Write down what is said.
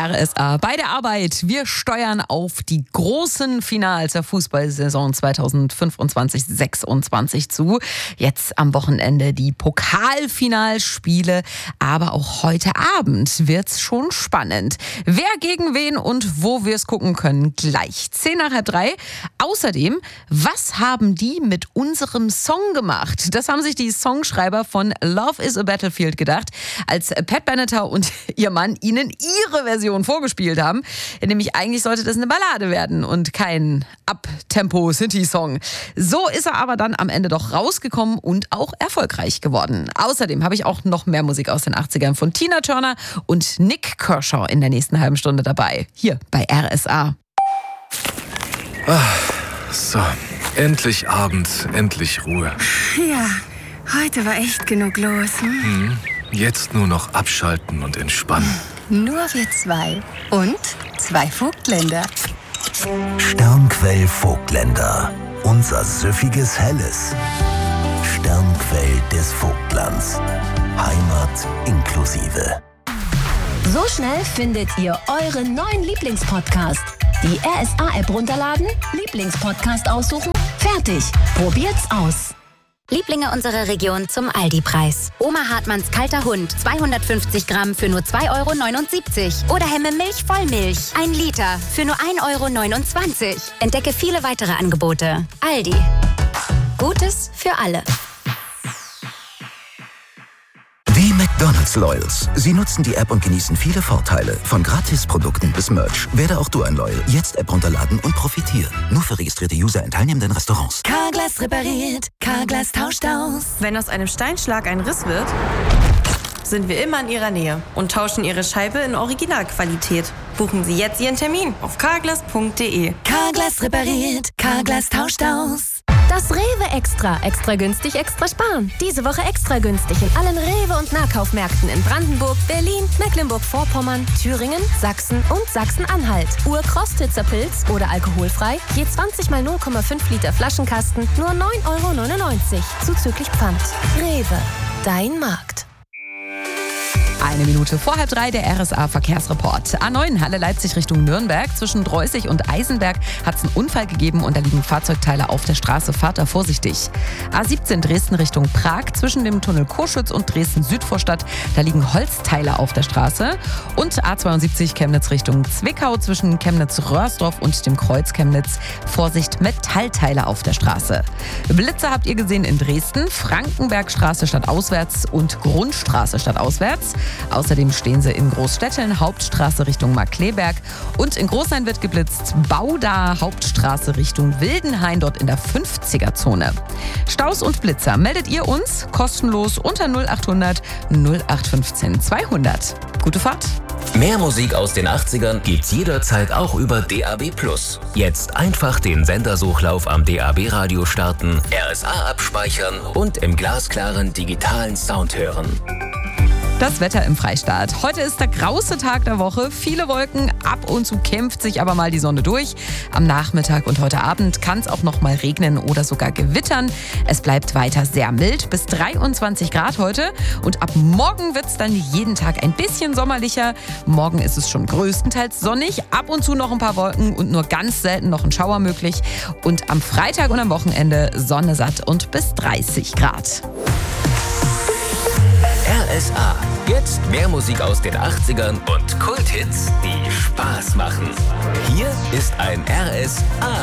RSA bei der Arbeit. Wir steuern auf die großen Finals der Fußballsaison 2025-26 zu. Jetzt am Wochenende die Pokalfinalspiele, aber auch heute Abend wird's schon spannend. Wer gegen wen und wo wir es gucken können, gleich 2:10. Außerdem, was haben die mit unserem Song gemacht? Das haben sich die Songschreiber von Love is a Battlefield gedacht, als Pat Benatar und ihr Mann ihnen ihre Version vorgespielt haben. Nämlich eigentlich sollte das eine Ballade werden und kein Up-Tempo-City-Song. So ist er aber dann am Ende doch rausgekommen und auch erfolgreich geworden. Außerdem habe ich auch noch mehr Musik aus den 80ern von Tina Turner und Nick Kershaw in der nächsten halben Stunde dabei. Hier bei RSA. So, endlich Abend, endlich Ruhe. Ja, heute war echt genug los. Jetzt nur noch abschalten und entspannen. Nur wir zwei. Und 2 Vogtländer. Sternquell Vogtländer. Unser süffiges Helles. Sternquell des Vogtlands. Heimat inklusive. So schnell findet ihr euren neuen Lieblingspodcast. Die RSA-App runterladen, Lieblingspodcast aussuchen, fertig. Probiert's aus. Lieblinge unserer Region zum Aldi-Preis. Oma Hartmanns kalter Hund, 250 Gramm für nur 2,79 € Oder Hemme Milch Vollmilch, 1 Liter für nur 1,29 €. Entdecke viele weitere Angebote. Aldi. Gutes für alle. Die McDonald's Loyals. Sie nutzen die App und genießen viele Vorteile. Von Gratisprodukten bis Merch. Werde auch du ein Loyal. Jetzt App runterladen und profitieren. Nur für registrierte User in teilnehmenden Restaurants. Carglass repariert, Carglass tauscht aus. Wenn aus einem Steinschlag ein Riss wird, sind wir immer in Ihrer Nähe und tauschen Ihre Scheibe in Originalqualität. Buchen Sie jetzt Ihren Termin auf carglass.de. Carglass repariert, Carglass tauscht aus. Das Rewe Extra. Extra günstig, extra sparen. Diese Woche extra günstig in allen Rewe- und Nahkaufmärkten in Brandenburg, Berlin, Mecklenburg-Vorpommern, Thüringen, Sachsen und Sachsen-Anhalt. Urkostitzer Pilz oder alkoholfrei. Je 20 mal 0,5 Liter Flaschenkasten. Nur 9,99 € Zuzüglich Pfand. Rewe. Dein Markt. 1 Minute vor 2:30 der RSA-Verkehrsreport. A9 Halle Leipzig Richtung Nürnberg. Zwischen Dreußig und Eisenberg hat es einen Unfall gegeben und da liegen Fahrzeugteile auf der Straße. Fahrt da vorsichtig. A17 Dresden Richtung Prag. Zwischen dem Tunnel Coschütz und Dresden-Südvorstadt. Da liegen Holzteile auf der Straße. Und A72 Chemnitz Richtung Zwickau. Zwischen Chemnitz-Röhrsdorf und dem Kreuz Chemnitz. Vorsicht, Metallteile auf der Straße. Blitzer habt ihr gesehen in Dresden. Frankenbergstraße stadtauswärts und Grundstraße stadtauswärts. Außerdem stehen sie in Großstetteln, Hauptstraße Richtung Markkleeberg. Und in Großhain wird geblitzt, Bauda, Hauptstraße Richtung Wildenhain, dort in der 50er-Zone. Staus und Blitzer meldet ihr uns kostenlos unter 0800 0815 200. Gute Fahrt! Mehr Musik aus den 80ern gibt's jederzeit auch über DAB+. Jetzt einfach den Sendersuchlauf am DAB-Radio starten, RSA abspeichern und im glasklaren digitalen Sound hören. Das Wetter im Freistaat. Heute ist der grauste Tag der Woche. Viele Wolken, ab und zu kämpft sich aber mal die Sonne durch. Am Nachmittag und heute Abend kann es auch noch mal regnen oder sogar gewittern. Es bleibt weiter sehr mild, bis 23 Grad heute. Und ab morgen wird es dann jeden Tag ein bisschen sommerlicher. Morgen ist es schon größtenteils sonnig, ab und zu noch ein paar Wolken und nur ganz selten noch ein Schauer möglich. Und am Freitag und am Wochenende Sonne satt und bis 30 Grad. RSA. Jetzt mehr Musik aus den 80ern und Kulthits, die Spaß machen. Hier ist ein RSA